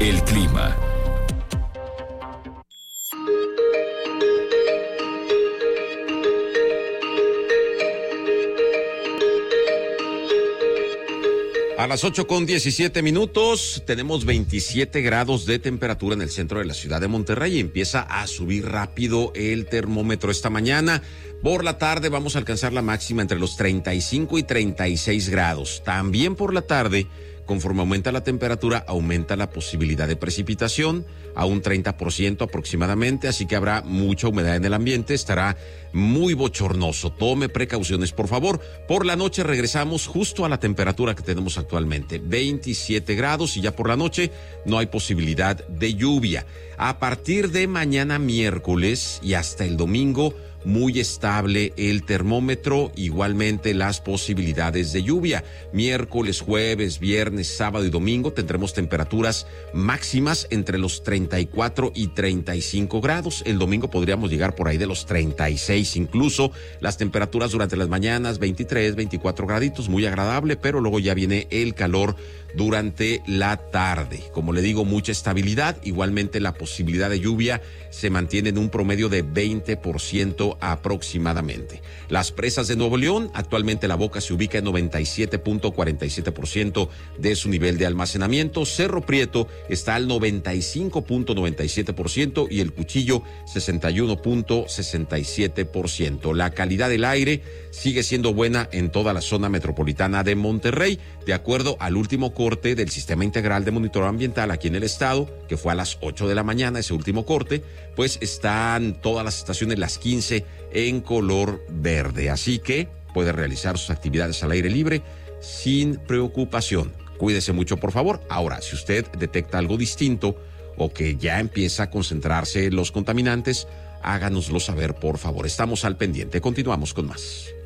El clima. A las 8:17 tenemos 27 grados de temperatura en el centro de la ciudad de Monterrey y empieza a subir rápido el termómetro esta mañana. Por la tarde vamos a alcanzar la máxima entre los 35 y 36 grados. También por la tarde, conforme aumenta la temperatura, aumenta la posibilidad de precipitación a un 30% aproximadamente, así que habrá mucha humedad en el ambiente, estará muy bochornoso. Tome precauciones, por favor. Por la noche regresamos justo a la temperatura que tenemos actualmente, 27 grados, y ya por la noche no hay posibilidad de lluvia. A partir de mañana miércoles y hasta el domingo, muy estable el termómetro, igualmente las posibilidades de lluvia. Miércoles, jueves, viernes, sábado y domingo tendremos temperaturas máximas entre los 34 y 35 grados. El domingo podríamos llegar por ahí de los 36 incluso. Las temperaturas durante las mañanas 23, 24 graditos, muy agradable, pero luego ya viene el calor durante la tarde. Como le digo, mucha estabilidad. Igualmente la posibilidad de lluvia se mantiene en un promedio de 20% aproximadamente. Las presas de Nuevo León, actualmente la Boca se ubica en 97.47% de su nivel de almacenamiento. Cerro Prieto está al 95.97% y el Cuchillo 61.67%. La calidad del aire sigue siendo buena en toda la zona metropolitana de Monterrey, de acuerdo al último corte del Sistema Integral de Monitoreo Ambiental aquí en el estado, que fue a las 8 de la mañana, ese último corte, pues están todas las estaciones, las 15, en color verde. Así que puede realizar sus actividades al aire libre sin preocupación. Cuídese mucho, por favor. Ahora, si usted detecta algo distinto o que ya empieza a concentrarse los contaminantes, háganoslo saber, por favor. Estamos al pendiente. Continuamos con más.